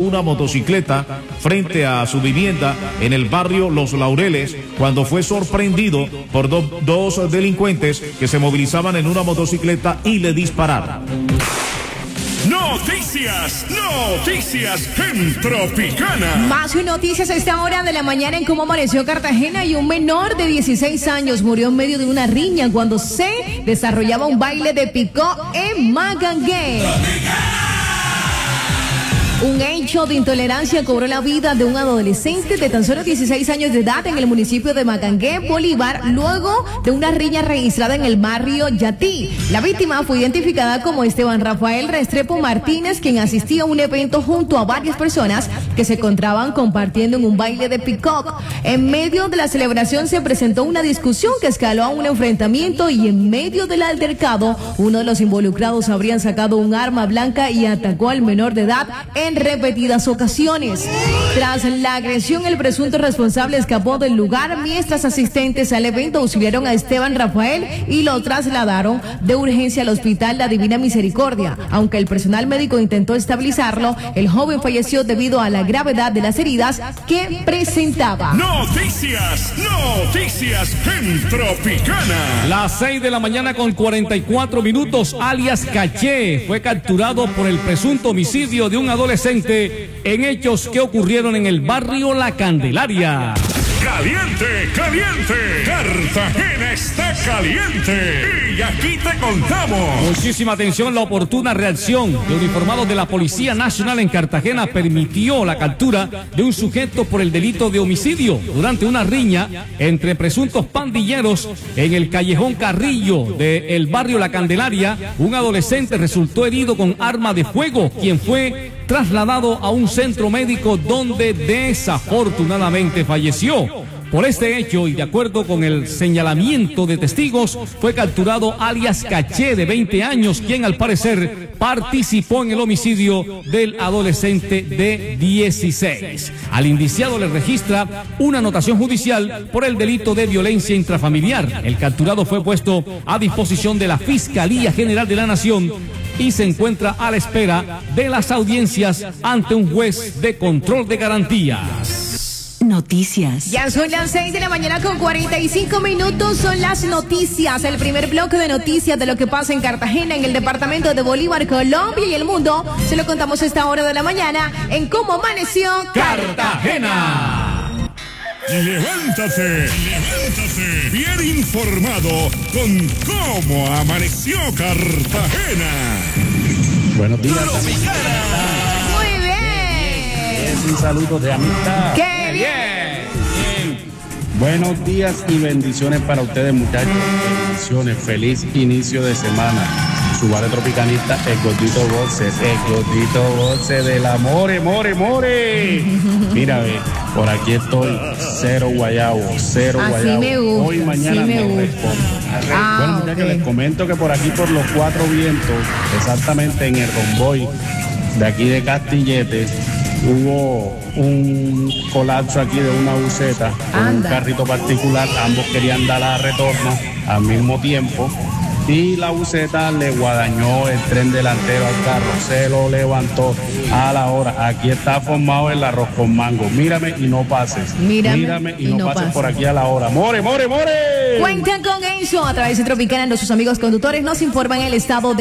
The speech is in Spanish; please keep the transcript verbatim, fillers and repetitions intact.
una motocicleta frente a su vivienda en el barrio Los Laureles cuando fue sorprendido por do, dos delincuentes que se movilizaban en una motocicleta y le dispararon. Noticias, noticias en Tropicana. Más noticias a esta hora de la mañana en cómo amaneció Cartagena, y un menor de dieciséis años murió en medio de una riña cuando se desarrollaba un baile de picó en Magangué. Un hecho de intolerancia cobró la vida de un adolescente de tan solo dieciséis años de edad en el municipio de Magangué, Bolívar, luego de una riña registrada en el barrio Yatí. La víctima fue identificada como Esteban Rafael Restrepo Martínez, quien asistía a un evento junto a varias personas que se encontraban compartiendo en un baile de peacock. En medio de la celebración se presentó una discusión que escaló a un enfrentamiento, y en medio del altercado, uno de los involucrados habrían sacado un arma blanca y atacó al menor de edad en repetidas ocasiones. Tras la agresión, el presunto responsable escapó del lugar, mientras asistentes al evento auxiliaron a Esteban Rafael y lo trasladaron de urgencia al hospital La Divina Misericordia. Aunque el personal médico intentó estabilizarlo, el joven falleció debido a la gravedad de las heridas que presentaba. Noticias, noticias en Tropicana. Las seis de la mañana con cuarenta y cuatro minutos, alias Caché fue capturado por el presunto homicidio de un adolescente en hechos que ocurrieron en el barrio La Candelaria. Caliente, caliente, Cartagena está caliente y aquí te contamos. Muchísima atención, la oportuna reacción de uniformados de la Policía Nacional en Cartagena permitió la captura de un sujeto por el delito de homicidio durante una riña entre presuntos pandilleros en el callejón Carrillo del barrio La Candelaria. Un adolescente resultó herido con arma de fuego, quien fue trasladado a un centro médico donde desafortunadamente falleció. Por este hecho, y de acuerdo con el señalamiento de testigos, fue capturado alias Caché, de veinte años, quien al parecer participó en el homicidio del adolescente de dieciséis. Al indiciado le registra una anotación judicial por el delito de violencia intrafamiliar. El capturado fue puesto a disposición de la Fiscalía General de la Nación y se encuentra a la espera de las audiencias ante un juez de control de garantías. Noticias. Ya son las seis de la mañana con cuarenta y cinco minutos, son las noticias, el primer bloque de noticias de lo que pasa en Cartagena, en el departamento de Bolívar, Colombia y el mundo. Se lo contamos a esta hora de la mañana en cómo amaneció Cartagena. Levántate, levántate, bien informado con cómo amaneció Cartagena. Buenos días. Muy bien. Es un saludo de amistad. ¡Qué bien! Bien. Buenos días y bendiciones para ustedes, muchachos. Bendiciones, feliz inicio de semana. Su vale tropicanista, el gordito Bolse, el gordito Bolse del amore, more, more. Mira, ve, por aquí estoy, cero guayabo, cero Así guayabo. me gusta, Hoy, mañana así me me gusta. respondo. Ah, bueno, muchachos, ok. les comento que por aquí, por los cuatro vientos, exactamente en el romboy de aquí de Castilletes, hubo un colapso aquí de una buseta con un Anda. carrito particular. Ambos querían dar a retorno al mismo tiempo y la buseta le guadañó el tren delantero al carro, se lo levantó a la hora. Aquí está formado el arroz con mango. Mírame y no pases. Mírame y, no, pases por aquí a la hora. ¡More, more, more! Cuentan con eso a través de Tropicana. Nuestros amigos conductores nos informan el estado de